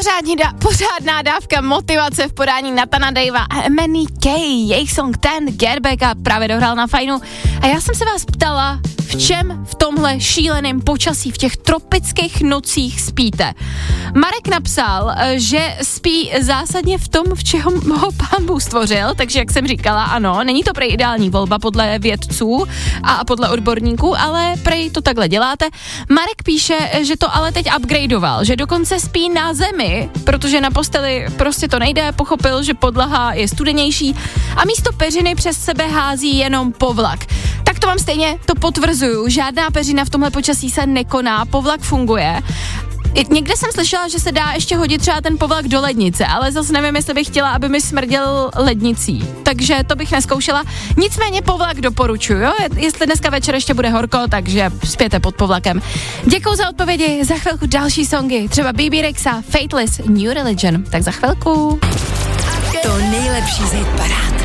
Pořádná dávka motivace v podání Nathana Davea a MNEK, jejich song Ten, Get Back Up právě dohrál na Fajnu. A já jsem se vás ptala, v čem v tomhle šíleném počasí, v těch tropických nocích spíte? Marek napsal, že spí zásadně v tom, v čem ho Pán Bůh stvořil, takže jak jsem říkala, ano, není to prej ideální volba podle vědců a podle odborníků, ale prej to takhle děláte. Marek píše, že to ale teď upgradeoval, že dokonce spí na zemi, protože na posteli prostě to nejde, pochopil, že podlaha je studenější a místo peřiny přes sebe hází jenom povlak. Tak to vám stejně to potvrzuju, žádná peřina v tomhle počasí se nekoná, povlak funguje. Někde jsem slyšela, že se dá ještě hodit třeba ten povlak do lednice, ale zase nevím, jestli bych chtěla, aby mi smrděl lednicí, takže to bych neskoušela. Nicméně povlak doporučuju, jo? Jestli dneska večer ještě bude horko, takže spěte pod povlakem. Děkuju za odpovědi, za chvilku další songy, třeba Bebe Rexha, Fateless, New Religion, tak za chvilku. To nejlepší z hitparád.